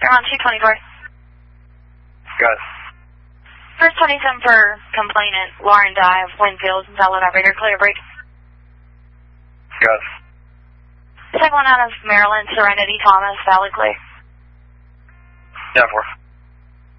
They're on 224. Got it. First 27 for complainant, Lauren Dive, Winfield, valid operator, clear break. Got it. Second one out of Maryland, Serenity Thomas, valid clear. 10-4.